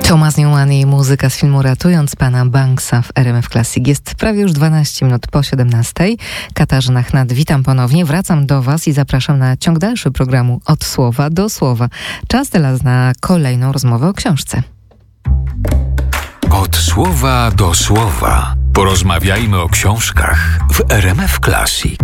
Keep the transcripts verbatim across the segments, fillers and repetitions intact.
Thomas Newman i muzyka z filmu Ratując Pana Banksa w R M F Classic. Jest prawie już dwanaście minut po siedemnastej. Katarzyna Chnat, witam ponownie. Wracam do Was i zapraszam na ciąg dalszy programu Od Słowa do Słowa. Czas teraz na kolejną rozmowę o książce. Od Słowa do Słowa. Porozmawiajmy o książkach w R M F Classic.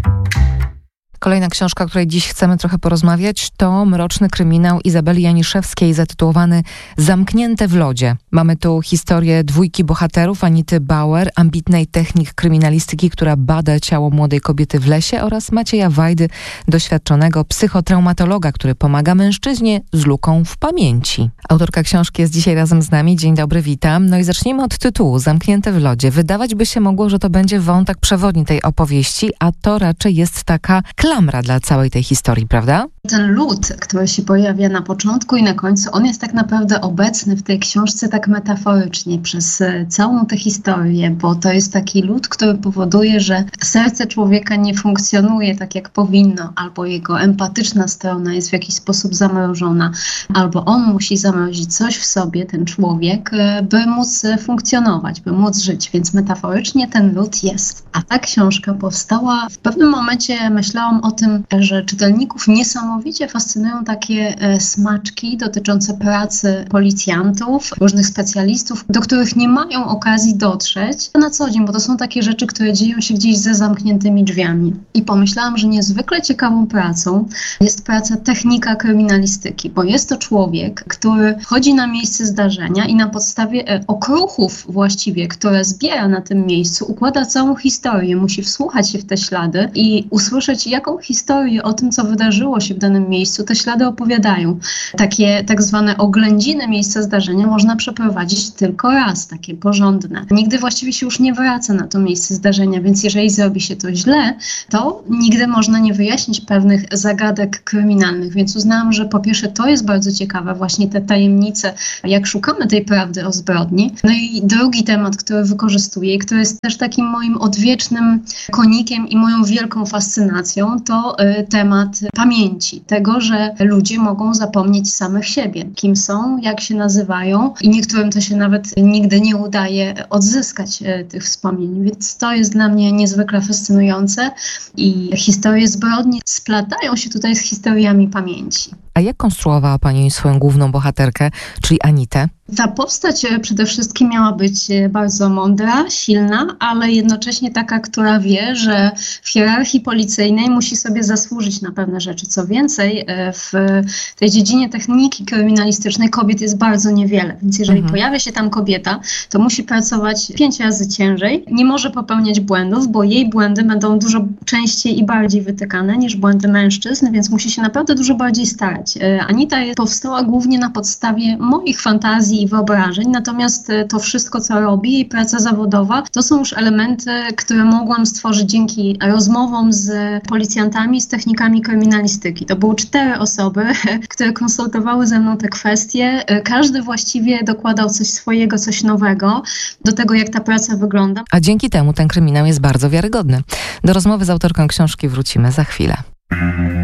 Kolejna książka, o której dziś chcemy trochę porozmawiać, to mroczny kryminał Izabeli Janiszewskiej zatytułowany Zamknięte w lodzie. Mamy tu historię dwójki bohaterów, Anity Bauer, ambitnej technik kryminalistyki, która bada ciało młodej kobiety w lesie, oraz Macieja Wajdy, doświadczonego psychotraumatologa, który pomaga mężczyźnie z luką w pamięci. Autorka książki jest dzisiaj razem z nami. Dzień dobry, witam. No i zacznijmy od tytułu Zamknięte w lodzie. Wydawać by się mogło, że to będzie wątek przewodni tej opowieści, a to raczej jest taka klamra dla całej tej historii, prawda? Ten lód, który się pojawia na początku i na końcu, on jest tak naprawdę obecny w tej książce tak metaforycznie przez całą tę historię, bo to jest taki lód, który powoduje, że serce człowieka nie funkcjonuje tak jak powinno, albo jego empatyczna strona jest w jakiś sposób zamrożona, albo on musi zamrozić coś w sobie, ten człowiek, by móc funkcjonować, by móc żyć, więc metaforycznie ten lód jest. A ta książka powstała w pewnym momencie, myślałam o tym, że czytelników niesamowicie fascynują takie e, smaczki dotyczące pracy policjantów, różnych specjalistów, do których nie mają okazji dotrzeć na co dzień, bo to są takie rzeczy, które dzieją się gdzieś za zamkniętymi drzwiami. I pomyślałam, że niezwykle ciekawą pracą jest praca technika kryminalistyki, bo jest to człowiek, który chodzi na miejsce zdarzenia i na podstawie e, okruchów właściwie, które zbiera na tym miejscu, układa całą historię, musi wsłuchać się w te ślady i usłyszeć, jaką historię o tym, co wydarzyło się w danym miejscu, te ślady opowiadają. Takie tak zwane oględziny miejsca zdarzenia można przeprowadzić tylko raz, takie porządne. Nigdy właściwie się już nie wraca na to miejsce zdarzenia, więc jeżeli zrobi się to źle, to nigdy można nie wyjaśnić pewnych zagadek kryminalnych, więc uznałam, że po pierwsze to jest bardzo ciekawe, właśnie te tajemnice, jak szukamy tej prawdy o zbrodni. No i drugi temat, który wykorzystuję i który jest też takim moim odwiecznym konikiem i moją wielką fascynacją, to y, temat pamięci. Tego, że ludzie mogą zapomnieć samych siebie. Kim są, jak się nazywają i niektórym to się nawet nigdy nie udaje odzyskać y, tych wspomnień. Więc to jest dla mnie niezwykle fascynujące i historie zbrodni splatają się tutaj z historiami pamięci. A jak konstruowała Pani swoją główną bohaterkę, czyli Anitę? Ta postać przede wszystkim miała być bardzo mądra, silna, ale jednocześnie taka, która wie, że w hierarchii policyjnej musi sobie zasłużyć na pewne rzeczy. Co więcej, w tej dziedzinie techniki kryminalistycznej kobiet jest bardzo niewiele, więc jeżeli mhm. pojawia się tam kobieta, to musi pracować pięć razy ciężej, nie może popełniać błędów, bo jej błędy będą dużo częściej i bardziej wytykane niż błędy mężczyzn, więc musi się naprawdę dużo bardziej starać. Anita powstała głównie na podstawie moich fantazji i wyobrażeń, natomiast to wszystko, co robi, jej praca zawodowa, to są już elementy, które mogłam stworzyć dzięki rozmowom z policjantami, z technikami kryminalistyki. To były cztery osoby, które konsultowały ze mną te kwestie. Każdy właściwie dokładał coś swojego, coś nowego do tego, jak ta praca wygląda. A dzięki temu ten kryminał jest bardzo wiarygodny. Do rozmowy z autorką książki wrócimy za chwilę.